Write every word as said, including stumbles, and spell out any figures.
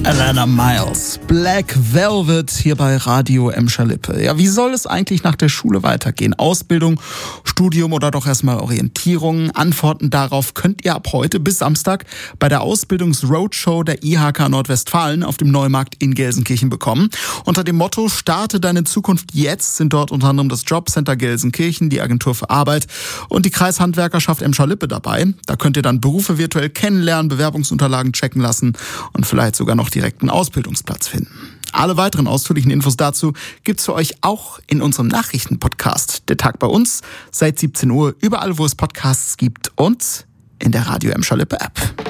Alana Miles, Black Velvet hier bei Radio Emscher-Lippe. Ja, wie soll es eigentlich nach der Schule weitergehen? Ausbildung, Studium oder doch erstmal Orientierung? Antworten darauf könnt ihr ab heute bis Samstag bei der Ausbildungsroadshow der I H K Nordwestfalen auf dem Neumarkt in Gelsenkirchen bekommen. Unter dem Motto Starte deine Zukunft jetzt sind dort unter anderem das Jobcenter Gelsenkirchen, die Agentur für Arbeit und die Kreishandwerkerschaft Emscher-Lippe dabei. Da könnt ihr dann Berufe virtuell kennenlernen, Bewerbungsunterlagen checken lassen und vielleicht sogar noch direkt einen Ausbildungsplatz finden. Alle weiteren ausführlichen Infos dazu gibt's für euch auch in unserem Nachrichtenpodcast Der Tag bei uns seit siebzehn Uhr, überall wo es Podcasts gibt und in der Radio Emscher-Lippe App.